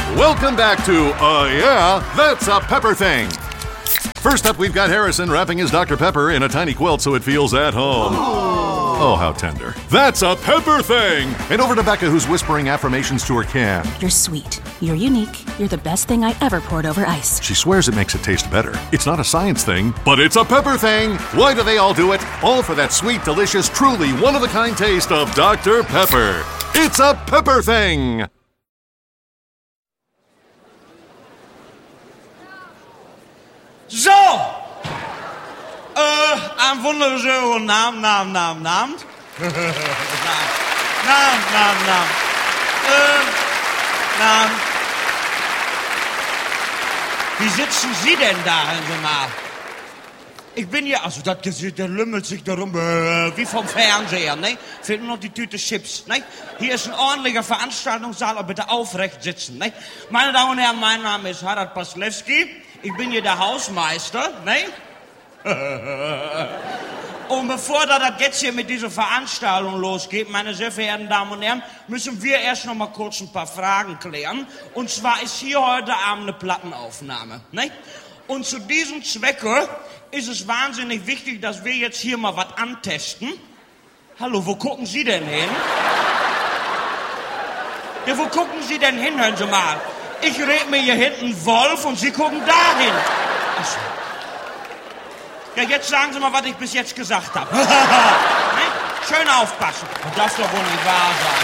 Welcome back to, yeah, that's a Pepper Thing. First up, we've got Harrison wrapping his Dr. Pepper in a tiny quilt so it feels at home. Oh, how tender. That's a Pepper Thing! And over to Becca, who's whispering affirmations to her can. You're sweet. You're unique. You're the best thing I ever poured over ice. She swears it makes it taste better. It's not a science thing, but it's a Pepper Thing! Why do they all do it? All for that sweet, delicious, truly one-of-a-kind taste of Dr. Pepper. It's a Pepper Thing! So, einen wunderschönen Abend. Wie sitzen Sie denn da, hören Sie mal? Ich bin hier, also das Gesicht, der lümmelt sich darum, wie vom Fernseher, ne? Fehlt nur noch die Tüte Chips, ne? Hier ist ein ordentlicher Veranstaltungssaal, aber bitte aufrecht sitzen, ne? Meine Damen und Herren, mein Name ist Harald Paslewski. Ich bin hier der Hausmeister, ne? Und bevor das jetzt hier mit dieser Veranstaltung losgeht, meine sehr verehrten Damen und Herren, müssen wir erst noch mal kurz ein paar Fragen klären. Und zwar ist hier heute Abend eine Plattenaufnahme, ne? Und zu diesem Zwecke ist es wahnsinnig wichtig, dass wir jetzt hier mal was antesten. Hallo, wo gucken Sie denn hin? Ja, wo gucken Sie denn hin, hören Sie mal? Ich red mir hier hinten Wolf und Sie gucken dahin. Ach so. Ja, jetzt sagen Sie mal, was ich bis jetzt gesagt habe. Schön aufpassen. Das darf doch wohl nicht wahr sein.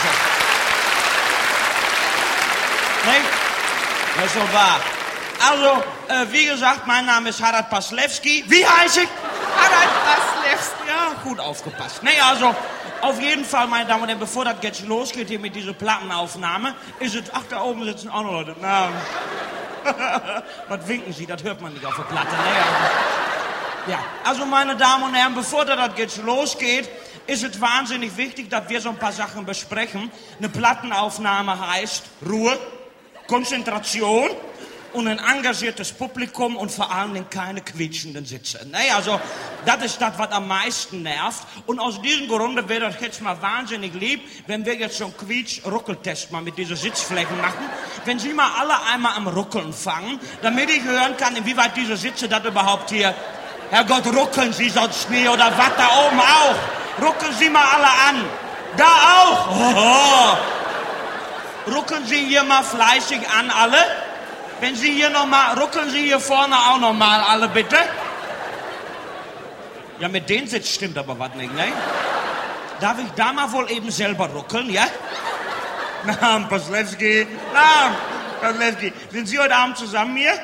Also. Ne? Das ist doch wahr. Also, wie gesagt, mein Name ist Harald Paslewski. Wie heiße ich? Harald Paslewski. Ja, gut aufgepasst. Ne, also, auf jeden Fall, meine Damen und Herren, bevor das jetzt losgeht hier mit dieser Plattenaufnahme, ist es, ach, da oben sitzen auch noch Leute. Na, was winken Sie? Das hört man nicht auf der Platte. Ne? Ja, also, meine Damen und Herren, bevor das jetzt losgeht, ist es wahnsinnig wichtig, dass wir so ein paar Sachen besprechen. Eine Plattenaufnahme heißt Ruhe, Konzentration und ein engagiertes Publikum und vor allem keine quietschenden Sitze. Ne? Also, das ist das, was am meisten nervt. Und aus diesem Grunde wäre das jetzt mal wahnsinnig lieb, wenn wir jetzt so einen Quietsch-Ruckeltest mal mit diesen Sitzflächen machen. Wenn Sie mal alle einmal am Ruckeln fangen, damit ich hören kann, inwieweit diese Sitze das überhaupt hier... Herrgott, ruckeln Sie sonst nie oder was da oben auch. Ruckeln Sie mal alle an. Da auch. Oh. Ruckeln Sie hier mal fleißig an, alle. Wenn Sie hier nochmal, ruckeln Sie hier vorne auch nochmal alle, bitte. Ja, mit denen Sitz stimmt aber was nicht, ne? Darf ich da mal wohl eben selber ruckeln, ja? Na, Paslewski. Sind Sie heute Abend zusammen hier?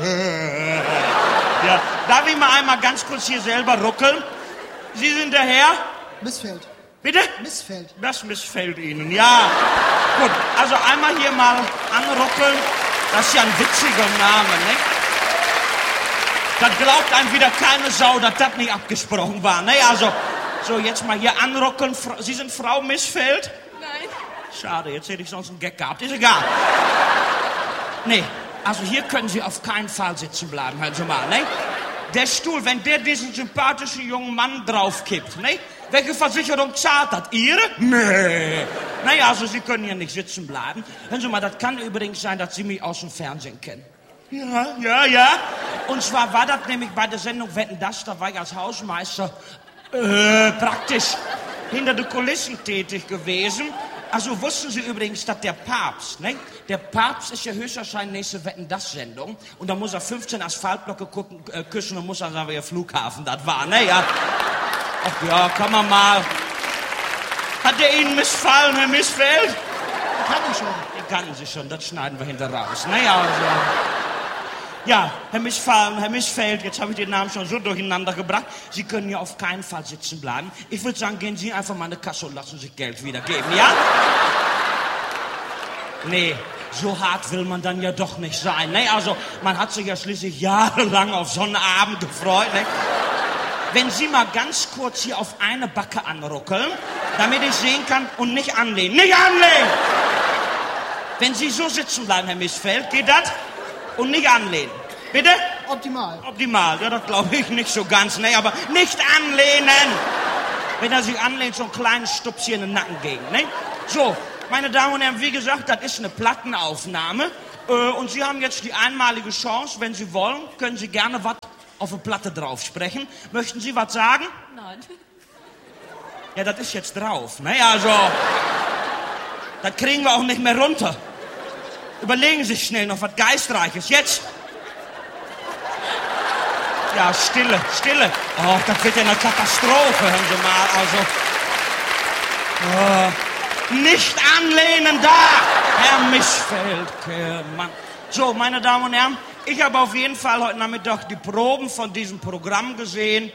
Ja. Darf ich mal einmal ganz kurz hier selber ruckeln? Sie sind der Herr? Missfeld. Bitte? Missfeld. Das missfällt Ihnen, ja. Gut, also einmal hier mal anruckeln. Das ist ja ein witziger Name, ne? Das glaubt einem wieder keine Sau, dass das nicht abgesprochen war, ne? Also, so jetzt mal hier anruckeln. Sie sind Frau Missfeld? Nein. Schade, jetzt hätte ich sonst einen Gag gehabt. Ist egal. Nee, also hier können Sie auf keinen Fall sitzen bleiben, hören Sie mal, ne? Der Stuhl, wenn der diesen sympathischen jungen Mann draufkippt, ne? Welche Versicherung zahlt das? Ihre? Nee. Naja, also Sie können hier nicht sitzen bleiben. Hören Sie mal, das kann übrigens sein, dass Sie mich aus dem Fernsehen kennen. Ja. Und zwar war das nämlich bei der Sendung Wetten, das, da war ich als Hausmeister praktisch hinter den Kulissen tätig gewesen. Also wussten Sie übrigens, dass der Papst, ne? Der Papst ist ja höchstwahrscheinlich nächste Wetten, das Sendung. Und da muss er 15 Asphaltblöcke küssen und muss dann sagen, welcher Flughafen das war, ne? Ja. Ach ja, kann man mal. Hat der Ihnen missfallen, Herr Missfeld? Kann ich schon. Den kannten Sie schon, das schneiden wir hinter raus. Naja, also. Ja, Herr Missfeld, jetzt habe ich den Namen schon so durcheinander gebracht. Sie können hier auf keinen Fall sitzen bleiben. Ich würde sagen, gehen Sie einfach mal in die Kasse und lassen sich Geld wiedergeben, ja? Nee, so hart will man dann ja doch nicht sein, ne? Also, man hat sich ja schließlich jahrelang auf so einen Abend gefreut, ne? Wenn Sie mal ganz kurz hier auf eine Backe anruckeln, damit ich sehen kann und nicht anlehnen. Nicht anlehnen! Wenn Sie so sitzen bleiben, Herr Missfeld, geht das? Und nicht anlehnen. Bitte? Optimal. Optimal, ja, das glaube ich nicht so ganz, ne, aber nicht anlehnen. Wenn er sich anlehnt, so einen kleinen Stups hier in den Nacken gegen, ne? So, meine Damen und Herren, wie gesagt, das ist eine Plattenaufnahme. Und Sie haben jetzt die einmalige Chance, wenn Sie wollen, können Sie gerne was auf eine Platte drauf sprechen. Möchten Sie was sagen? Nein. Ja, das ist jetzt drauf. Ne? Also, das kriegen wir auch nicht mehr runter. Überlegen Sie sich schnell noch was Geistreiches. Jetzt. Ja, Stille, Stille. Oh, das wird ja eine Katastrophe, hören Sie mal. Also, nicht anlehnen da, Herr Mischfeld, Mann. So, meine Damen und Herren, ich habe auf jeden Fall heute Nachmittag die Proben von diesem Programm gesehen.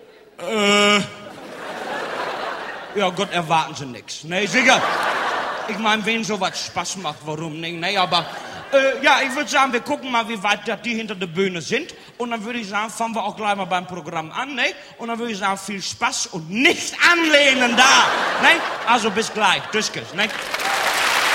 Ja, Gott, erwarten Sie nichts. Nee, sicher. Ich meine, wen sowas Spaß macht, warum nicht? Nee, aber, ja, ich würde sagen, wir gucken mal, wie weit die hinter der Bühne sind. Und dann würde ich sagen, fangen wir auch gleich mal beim Programm an, ne? Und dann würde ich sagen, viel Spaß und nicht anlehnen da, ne? Also bis gleich. Tschüss, ne?